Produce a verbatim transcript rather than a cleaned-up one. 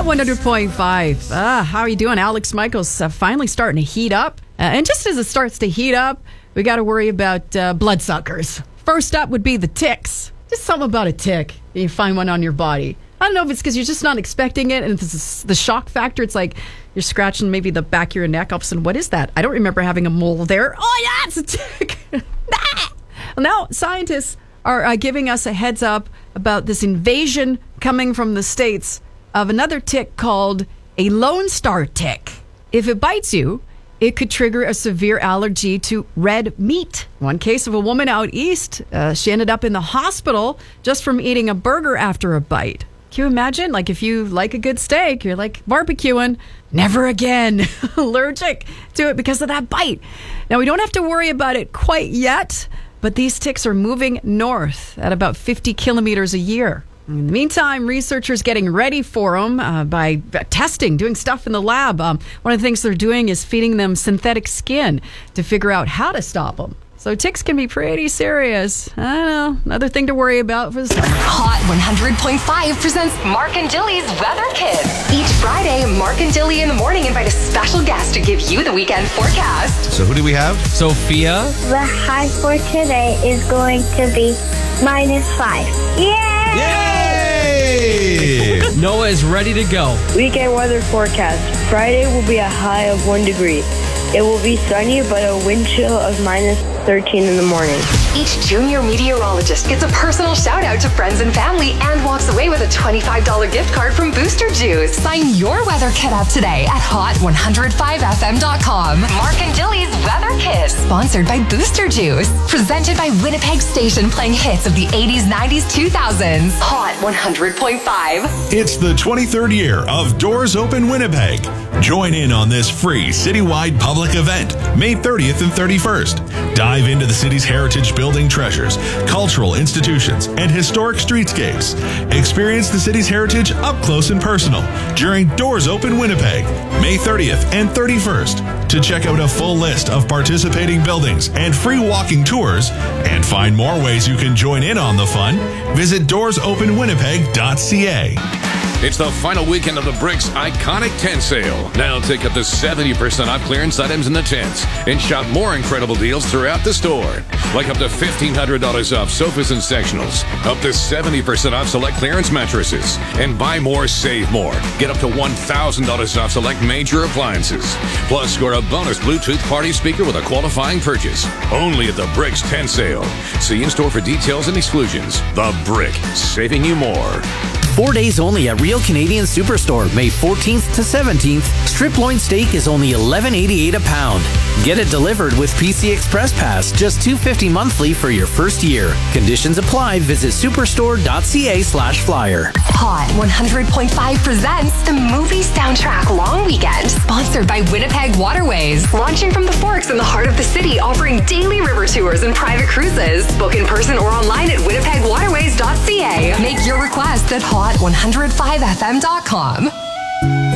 Hot one hundred point five. Ah, how are you doing? Alex Michaels uh, finally starting to heat up. Uh, and just as it starts to heat up, we got to worry about uh, bloodsuckers. First up would be the ticks. Just something about a tick. You find one on your body. I don't know if it's because you're just not expecting it, and it's the shock factor. It's like you're scratching maybe the back of your neck. All of a sudden, what is that? I don't remember having a mole there. Oh, yeah, it's a tick. Well, now scientists are uh, giving us a heads up about this invasion coming from the States of another tick called a Lone Star tick. If it bites you, it could trigger a severe allergy to red meat. One case of a woman out east, uh, she ended up in the hospital just from eating a burger after a bite. Can you imagine? Like if you like a good steak, you're like barbecuing, never again. Allergic to it because of that bite. Now, we don't have to worry about it quite yet, but these ticks are moving north at about fifty kilometers a year. In the meantime, researchers getting ready for them uh, by testing, doing stuff in the lab. Um, one of the things they're doing is feeding them synthetic skin to figure out how to stop them. So ticks can be pretty serious. I don't know. Another thing to worry about for the summer. Hot one hundred point five presents Mark and Dilly's Weather Kids. Each Friday, Mark and Dilly in the morning invite a special guest to give you the weekend forecast. So who do we have? Sophia. The high for today is going to be minus five. Yay! Yay! Noah is ready to go. Weekend weather forecast. Friday will be a high of one degree. It will be sunny, but a wind chill of minus thirteen in the morning. Each junior meteorologist gets a personal shout out to friends and family and walks away with a twenty-five dollars gift card from Booster Juice. Sign your weather kit up today at hot one oh five f m dot com. Mark and Dilly's Weather Kit, sponsored by Booster Juice. Presented by Winnipeg Station, playing hits of the eighties, nineties, two thousands. Hot one hundred point five. It's the twenty-third year of Doors Open Winnipeg. Join in on this free citywide public event, May thirtieth and thirty-first. Dive into the city's heritage building treasures, cultural institutions, and historic streetscapes. Experience the city's heritage up close and personal during Doors Open Winnipeg, May thirtieth and thirty-first. To check out a full list of participating buildings and free walking tours, and find more ways you can join in on the fun, visit doors open winnipeg dot c a. It's the final weekend of the Bricks Iconic Tent Sale. Now take up to seventy percent off clearance items in the tents and shop more incredible deals throughout the store. Like up to fifteen hundred dollars off sofas and sectionals, up to seventy percent off select clearance mattresses, and buy more, save more. Get up to one thousand dollars off select major appliances. Plus, score a bonus Bluetooth party speaker with a qualifying purchase. Only at the Bricks Tent Sale. See in-store for details and exclusions. The Brick, saving you more. Four days only at Real Canadian Superstore, May fourteenth to seventeenth. Strip loin steak is only eleven eighty-eight a pound. Get it delivered with P C Express Pass, just two hundred fifty dollars monthly for your first year. Conditions apply. Visit superstore dot c a slash flyer. Hot one hundred point five presents the movie soundtrack long weekend, sponsored by Winnipeg Waterways. Launching from the Forks in the heart of the city, offering daily river tours and private cruises. Book in person or online at winnipeg waterways dot c a. Make your request at hot one oh five f m dot com.